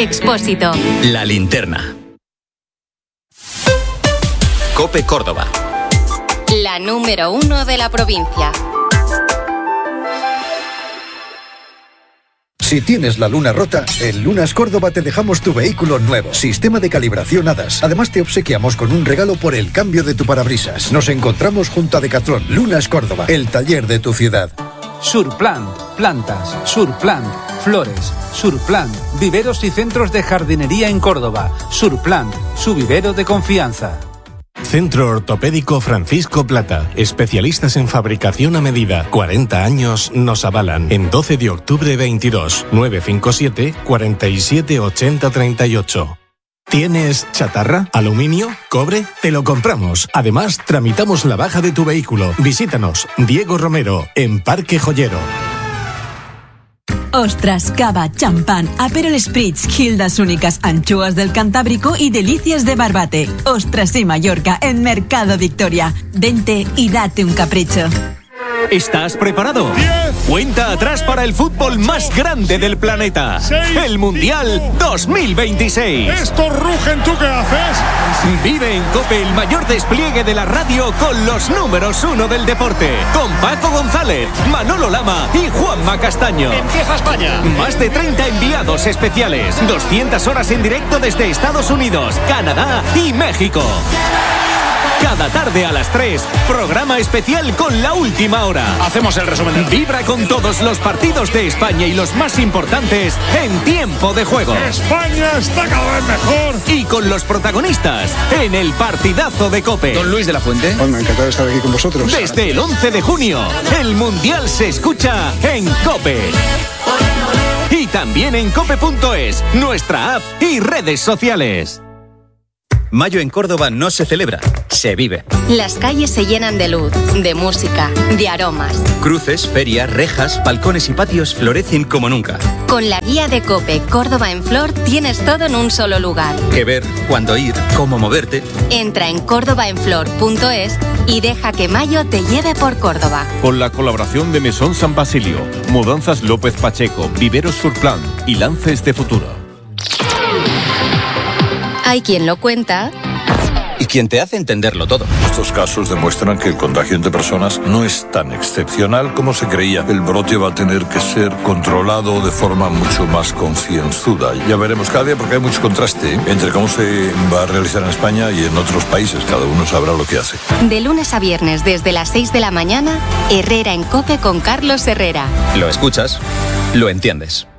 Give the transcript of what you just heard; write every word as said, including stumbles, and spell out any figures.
Expósito. La Linterna. COPE Córdoba. La número uno de la provincia. Si tienes la luna rota, en Lunas Córdoba te dejamos tu vehículo nuevo. Sistema de calibración A D A S. Además te obsequiamos con un regalo por el cambio de tu parabrisas. Nos encontramos junto a Decathlon. Lunas Córdoba, el taller de tu ciudad. Surplant, plantas, Surplant, flores, Surplant, viveros y centros de jardinería en Córdoba. Surplant, su vivero de confianza. Centro Ortopédico Francisco Plata. Especialistas en fabricación a medida. cuarenta años nos avalan. En doce de octubre veintidós. nueve cinco siete, cuarenta y siete, ochenta, treinta y ocho. ¿Tienes chatarra? ¿Aluminio? ¿Cobre? Te lo compramos. Además, tramitamos la baja de tu vehículo. Visítanos. Diego Romero, en Parque Joyero. Ostras, cava, champán, Aperol Spritz, Gildas Únicas, anchoas del Cantábrico y delicias de Barbate. Ostras y Mallorca en Mercado Victoria. Vente y date un capricho. ¿Estás preparado? diez, Cuenta atrás para el fútbol más grande del planeta. seis, el Mundial cinco, dos mil veintiséis. Estos rugen, ¿tú qué haces? Vive en COPE el mayor despliegue de la radio con los números uno del deporte. Con Paco González, Manolo Lama y Juanma Castaño. Empieza España. Más de treinta enviados especiales. doscientas horas en directo desde Estados Unidos, Canadá y México. Cada tarde a las tres, programa especial con la última hora. Hacemos el resumen. Vibra con todos los partidos de España y los más importantes en tiempo de juego. España está cada vez mejor. Y con los protagonistas en el partidazo de COPE. Don Luis de la Fuente. Bueno, encantado de estar aquí con vosotros. Desde el once de junio, el Mundial se escucha en COPE. Y también en cope punto es, nuestra app y redes sociales. Mayo en Córdoba no se celebra, se vive. Las calles se llenan de luz, de música, de aromas. Cruces, ferias, rejas, balcones y patios florecen como nunca. Con la guía de COPE Córdoba en Flor tienes todo en un solo lugar. Qué ver, cuándo ir, cómo moverte. Entra en córdoba en flor punto es y deja que Mayo te lleve por Córdoba. Con la colaboración de Mesón San Basilio, Mudanzas López Pacheco, Viveros Surplant y Lances de Futuro. Hay quien lo cuenta y quien te hace entenderlo todo. Estos casos demuestran que el contagio entre personas no es tan excepcional como se creía. El brote va a tener que ser controlado de forma mucho más concienzuda. Ya veremos cada día, porque hay mucho contraste entre cómo se va a realizar en España y en otros países. Cada uno sabrá lo que hace. De lunes a viernes desde las seis de la mañana, Herrera en COPE con Carlos Herrera. Lo escuchas, lo entiendes.